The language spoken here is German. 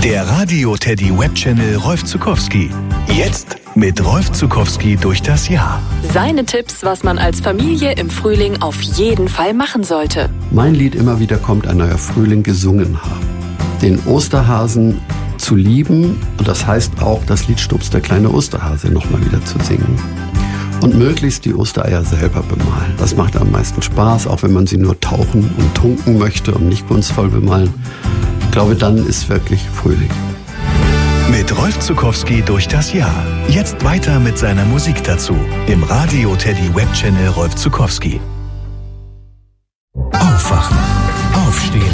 Der Radio Teddy Web-Channel Rolf Zuckowski. Jetzt mit Rolf Zuckowski durch das Jahr. Seine Tipps, was man als Familie im Frühling auf jeden Fall machen sollte. Mein Lied immer wieder kommt ein neuer Frühling gesungen haben. Den Osterhasen zu lieben, und das heißt auch das Lied Stups der kleine Osterhase nochmal wieder zu singen. Und möglichst die Ostereier selber bemalen. Das macht am meisten Spaß, auch wenn man sie nur tauchen und tunken möchte und nicht kunstvoll bemalen. Ich glaube, dann ist wirklich Frühling. Mit Rolf Zuckowski durch das Jahr. Jetzt weiter mit seiner Musik dazu. Im Radio Teddy Web Channel Rolf Zuckowski. Aufwachen. Aufstehen.